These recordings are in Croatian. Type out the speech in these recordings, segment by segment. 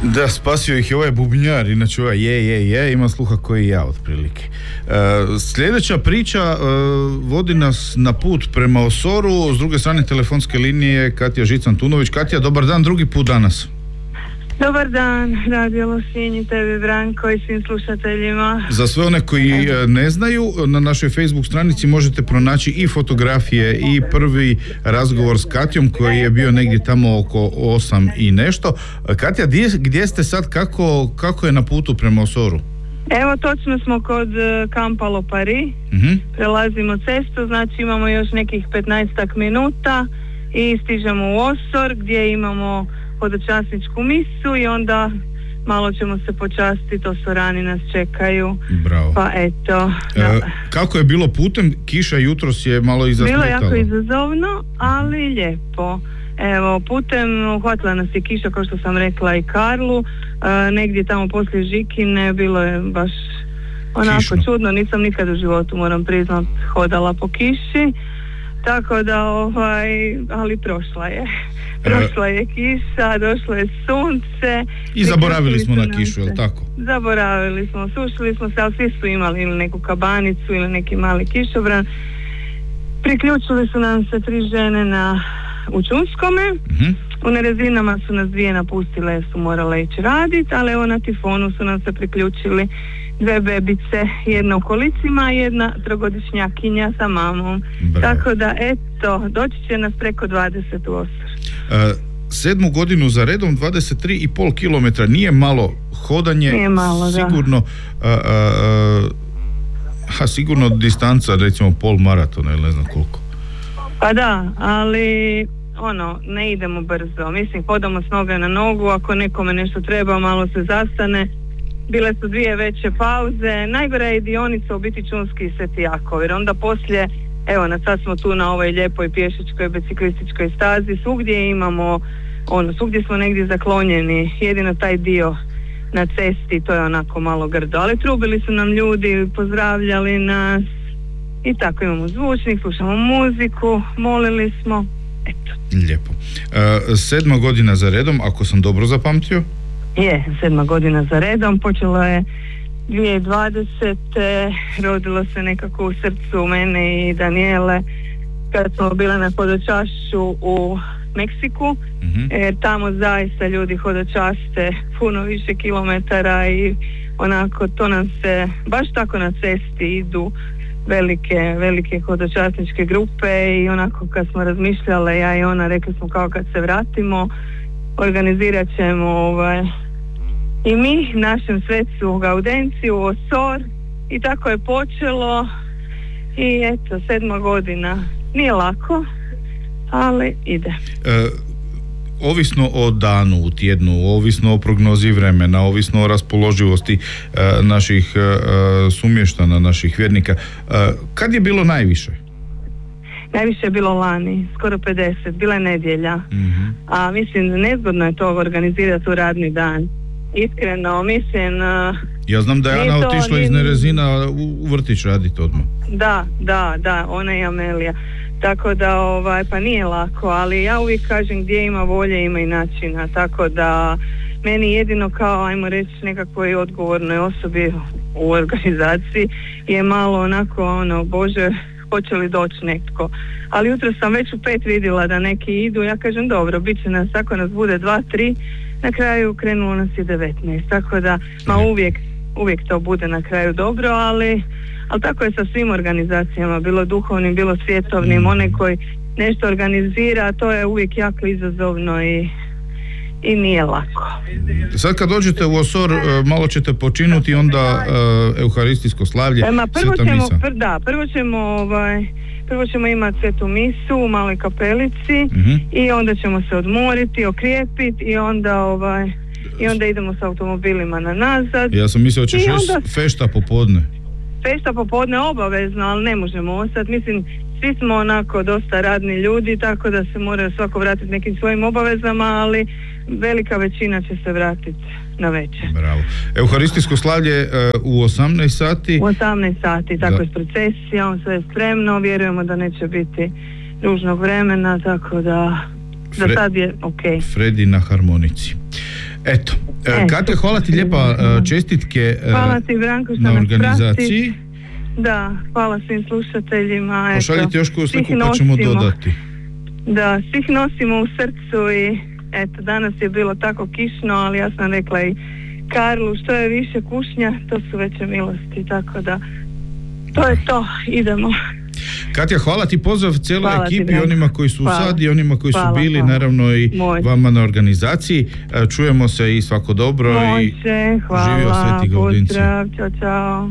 Da, spasio ih je ovaj bubnjar, inače ovaj ima sluha koji i ja otprilike. Sljedeća priča vodi nas na put prema Osoru, s druge strane telefonske linije Katja Žic-Antunović. Katja, dobar dan, drugi put danas. Dobar dan, Radio Lošinj i tebi Branko i svim slušateljima. Za sve one koji ne znaju, na našoj Facebook stranici možete pronaći i fotografije i prvi razgovor s Katjom koji je bio negdje tamo oko 8 i nešto. Katja, gdje ste sad, kako je na putu prema Osoru? Evo, točno smo kod kampa Lopari, prelazimo cestu, znači imamo još nekih 15 minuta i stižemo u Osor gdje imamo hodočasničku misu i onda malo ćemo se počastiti, Osorani nas čekaju. Bravo. Pa eto. Kako je bilo putem? Kiša jutros je malo izasmetala. Bilo je jako izazovno, ali lijepo. Evo, putem uhvatila nas je kiša, kao što sam rekla, i Karlu. Negdje tamo poslije Žikine bilo je baš onako kišno. Čudno, nisam nikad u životu, moram priznat, hodala po kiši. Tako da, ali prošla je. Prošla je kiša, došlo je sunce. I zaboravili smo na kišu, jel tako? Zaboravili smo, sušili smo se, ali svi su imali ili neku kabanicu ili neki mali kišobran. Priključili su nam se 3 žene u Čunskome. U Nerezinama su nas 2 napustile jer su morale ići raditi, ali evo na Tifonu su nam se priključili 2 bebice, jedna u kolicima i jedna 3-godišnjakinja sa mamom. Bravo. Tako da eto, doći će nas preko 20 u Osor. 7. godinu za redom, 23,5 km, nije malo hodanje, nije malo, sigurno, sigurno distanca, recimo pol maratona ili ne znam koliko. Pa da, ali ne idemo brzo, mislim, hodamo s noge na nogu, ako nekome nešto treba, malo se zastane. Bile su 2 veće pauze, najgora je dionica u biti Čunski i Sveti Jakov, jer onda poslije, evo, sad smo tu na ovoj lijepoj pješičkoj biciklističkoj stazi, svugdje imamo, svugdje smo negdje zaklonjeni, jedino taj dio na cesti, to je onako malo grdo, ali trubili su nam ljudi, pozdravljali nas i tako, imamo zvučnik, slušamo muziku, molili smo, eto. Lijepo. 7. godina za redom, ako sam dobro zapamtio? Je, 7. godina za redom, počelo je 2020. Rodilo se nekako u srcu mene i Danijele kad smo bile na hodočašću u Meksiku, jer tamo zaista ljudi hodočaste puno više kilometara i onako to nam se, baš tako na cesti idu velike hodočasničke grupe i onako kad smo razmišljale, ja i ona, rekli smo kao kad se vratimo organizirat ćemo i mi našem svecu Gaudenciju, Osor, i tako je počelo i eto, 7. godina. Nije lako, ali ide. Ovisno o danu u tjednu, ovisno o prognozi vremena, ovisno o raspoloživosti naših sumještana, naših vjernika, kad je bilo najviše? Najviše je bilo lani, skoro 50, bila je nedjelja. A mislim, nezgodno je to organizirati u radni dan. Iskreno, mislim... Ja znam da je Ana otišla iz Nerezina u vrtić raditi odmah. Da, ona i Amelija. Tako da, pa nije lako, ali ja uvijek kažem gdje ima volje, ima i načina. Tako da, meni jedino kao, ajmo reći, nekakvoj odgovornoj osobi u organizaciji je malo onako, Bože, hoće li doći netko. Ali jutro sam već u 5 vidjela da neki idu, ja kažem dobro, bit će nas, ako nas bude 2-3, na kraju krenulo nas je 19, tako da uvijek to bude na kraju dobro, ali tako je sa svim organizacijama, bilo duhovnim, bilo svjetovnim, onaj koji nešto organizira, to je uvijek jako izazovno i nije lako. Sad kad dođete u Osor, malo ćete počinuti, onda euharistijsko slavlje, sveta misa. Prvo ćemo imati svetu misu u maloj kapelici i onda ćemo se odmoriti, okrijepiti i onda idemo s automobilima nazad. Ja sam mislio ćeš fešta popodne. Fešta popodne obavezno, ali ne možemo ostati. Mislim, svi smo onako dosta radni ljudi, tako da se moraju svako vratiti nekim svojim obavezama, ali velika većina će se vratiti na večer. Bravo. Euharistijsko slavlje u 18 sati? U 18 sati, tako je s procesijom, sve je spremno, vjerujemo da neće biti ružnog vremena, tako da za sad je ok. Fredi na harmonici. Eto, Katja, hvala ti lijepa, čestitke hvala ti, Branko, što na nas organizaciji. prati. Da, hvala svim slušateljima. Pošaljite još koju sliku svih pa ćemo nosimo. dodati. Da, svih nosimo u srcu i eto, danas je bilo tako kišno, ali ja sam rekla i Karlu, što je više kušnja, to su veće milosti, tako da to je to, idemo. Katja, hvala ti, pozdrav cijeloj Hvala ekipi, ti, onima koji su hvala. u sad i onima koji Hvala, su bili, hvala. naravno i Može. vama na organizaciji. Čujemo se i svako dobro. Može, I hvala, živio Sveti Gaudinci. pozdrav, čao, čao.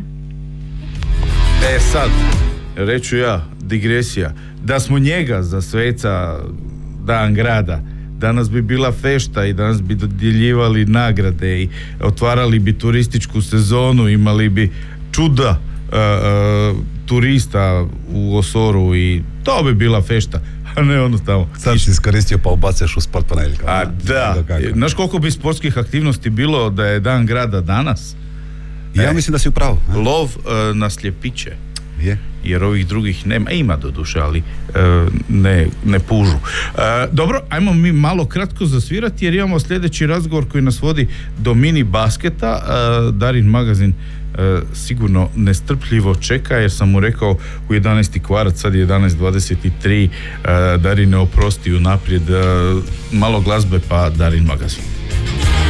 Sad, reću ja, digresija, da smo njega za sveca Dan grada, danas bi bila fešta i danas bi dodjeljivali nagrade i otvarali bi turističku sezonu, imali bi čuda turista u Osoru i to bi bila fešta, a ne ono tamo. Sad si iskoristio pa ubacaš u sport ponedjeljka. A da, znaš koliko bi sportskih aktivnosti bilo da je Dan grada danas? Ja mislim da si u pravu. Lov na sljepiće. Je. Jer ovih drugih nema, ima do duše, ali ne pužu. Dobro, ajmo mi malo kratko zasvirati jer imamo sljedeći razgovor koji nas vodi do mini basketa. Darin magazin sigurno nestrpljivo čeka jer sam mu rekao u 11. kvarac, sad je 11:23, Darin ne oprosti unaprijed, malo glazbe pa Darin magazin.